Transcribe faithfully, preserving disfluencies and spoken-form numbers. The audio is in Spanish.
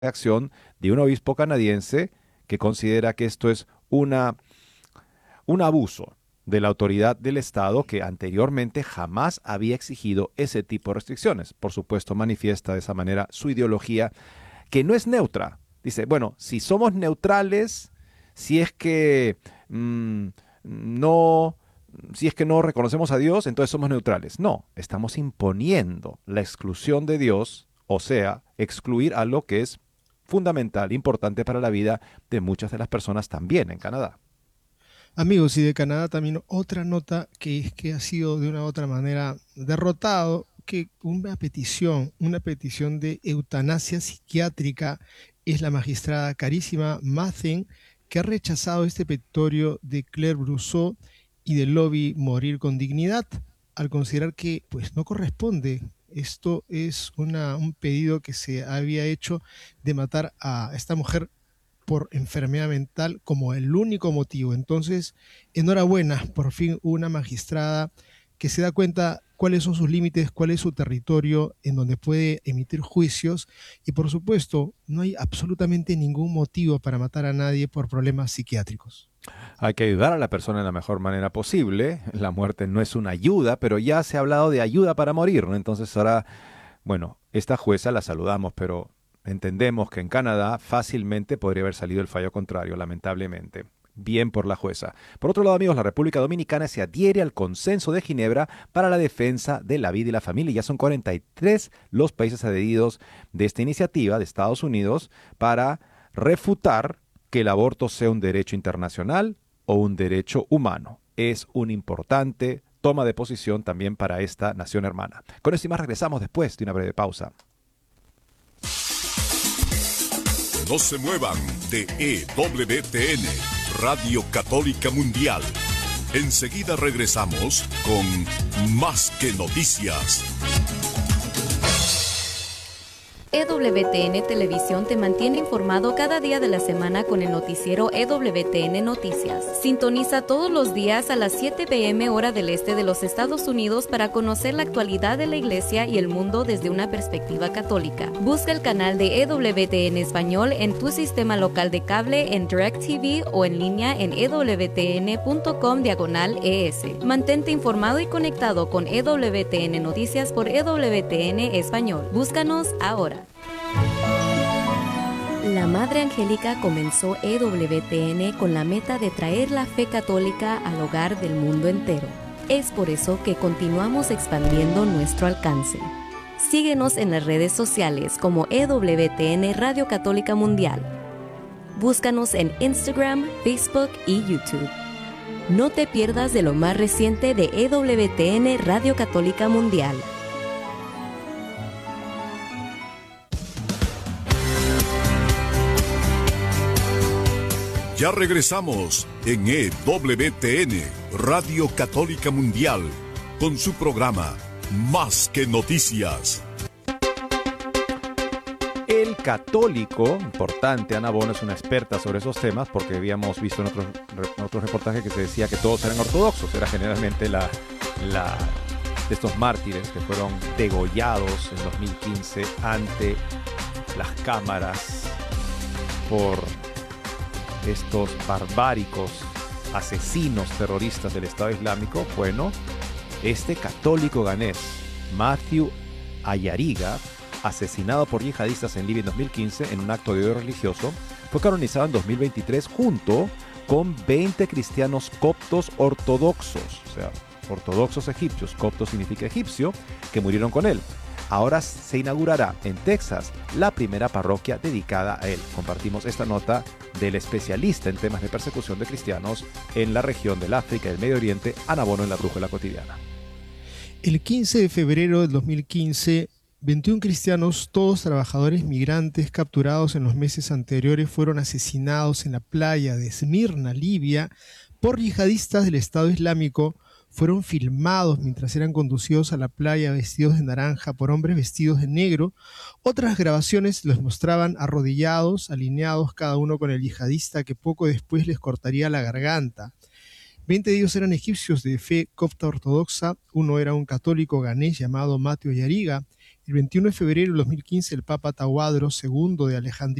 reacción de un obispo canadiense que considera que esto es una, un abuso de la autoridad del Estado que anteriormente jamás había exigido ese tipo de restricciones. Por supuesto, manifiesta de esa manera su ideología, que no es neutra. Dice, bueno, si somos neutrales, si es que mmm, no... si es que no reconocemos a Dios, entonces somos neutrales. No, estamos imponiendo la exclusión de Dios, o sea, excluir algo que es fundamental, importante para la vida de muchas de las personas también en Canadá. Amigos, y de Canadá también otra nota que es que ha sido de una u otra manera derrotado, que una petición, una petición de eutanasia psiquiátrica es la magistrada Carísima Mathen, que ha rechazado este petitorio de Claire Brousseau y del lobby Morir con Dignidad, al considerar que pues no corresponde. Esto es una, un pedido que se había hecho de matar a esta mujer por enfermedad mental como el único motivo. Entonces, enhorabuena, por fin una magistrada que se da cuenta cuáles son sus límites, cuál es su territorio en donde puede emitir juicios y por supuesto no hay absolutamente ningún motivo para matar a nadie por problemas psiquiátricos. Hay que ayudar a la persona de la mejor manera posible. La muerte no es una ayuda, pero ya se ha hablado de ayuda para morir, ¿no? Entonces ahora, bueno, esta jueza la saludamos, pero entendemos que en Canadá fácilmente podría haber salido el fallo contrario, lamentablemente. Bien por la jueza. Por otro lado, amigos, la República Dominicana se adhiere al Consenso de Ginebra para la defensa de la vida y la familia. Ya son cuarenta y tres los países adheridos de esta iniciativa de Estados Unidos para refutar que el aborto sea un derecho internacional o un derecho humano. Es una importante toma de posición también para esta nación hermana. Con esto y más regresamos después de una breve pausa. No se muevan de E W T N, Radio Católica Mundial. Enseguida regresamos con Más que Noticias. E W T N Televisión te mantiene informado cada día de la semana con el noticiero E W T N Noticias. Sintoniza todos los días a las siete pe eme hora del este de los Estados Unidos para conocer la actualidad de la Iglesia y el mundo desde una perspectiva católica. Busca el canal de E W T N Español en tu sistema local de cable, en DirecTV o en línea en e w t n punto com diagonal e s. Mantente informado y conectado con E W T N Noticias por E W T N Español. Búscanos ahora. La Madre Angélica comenzó E W T N con la meta de traer la fe católica al hogar del mundo entero. Es por eso que continuamos expandiendo nuestro alcance. Síguenos en las redes sociales como E W T N Radio Católica Mundial. Búscanos en Instagram, Facebook y YouTube. No te pierdas de lo más reciente de E W T N Radio Católica Mundial. Ya regresamos en E W T N, Radio Católica Mundial, con su programa Más que Noticias. El católico, importante, Ana Bono es una experta sobre esos temas porque habíamos visto en otros, en otros reportajes que se decía que todos eran ortodoxos, era generalmente la, la de estos mártires que fueron degollados en dos mil quince ante las cámaras por estos barbáricos asesinos terroristas del Estado Islámico. Bueno, este católico ganés, Matthew Ayariga, asesinado por yihadistas en Libia en dos mil quince en un acto de odio religioso, fue canonizado en dos mil veintitrés junto con veinte cristianos coptos ortodoxos, o sea, ortodoxos egipcios, copto significa egipcio, que murieron con él. Ahora se inaugurará en Texas la primera parroquia dedicada a él. Compartimos esta nota del especialista en temas de persecución de cristianos en la región del África y del Medio Oriente, Ana Bono, en la Brújula Cotidiana. El quince de febrero del dos mil quince, veintiún cristianos, todos trabajadores migrantes capturados en los meses anteriores, fueron asesinados en la playa de Esmirna, Libia, por yihadistas del Estado Islámico. Fueron filmados mientras eran conducidos a la playa vestidos de naranja por hombres vestidos de negro. Otras grabaciones los mostraban arrodillados, alineados cada uno con el yihadista que poco después les cortaría la garganta. Veinte de ellos eran egipcios de fe copta ortodoxa. Uno era un católico ganés llamado Matthew Ayariga. El veintiuno de febrero de dos mil quince, el Papa Tahuadro segundo de Alejandría